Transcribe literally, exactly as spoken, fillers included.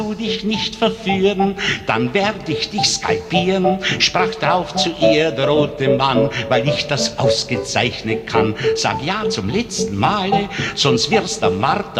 du dich nicht verführen, dann werd ich dich skalpieren, sprach drauf zu ihr der rote Mann, weil ich das ausgezeichnet kann. Sag ja zum letzten Male, sonst wirst am Marter